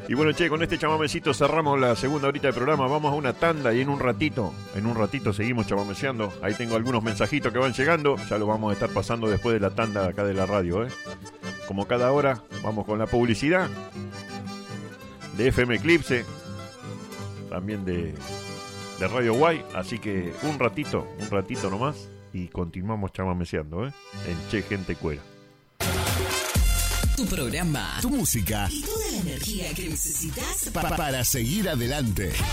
Y bueno, che, con este chamamecito cerramos la segunda horita del programa. Vamos a una tanda y en un ratito seguimos chamameceando. Ahí tengo algunos mensajitos que van llegando. Ya los vamos a estar pasando después de la tanda acá de la radio, ¿eh? Como cada hora, vamos con la publicidad de FM Eclipse, también de Radio Guay. Así que un ratito nomás y continuamos chamameceando, ¿eh? En Che Gente Cuera. Tu programa, tu música y toda la energía que necesitas para seguir adelante.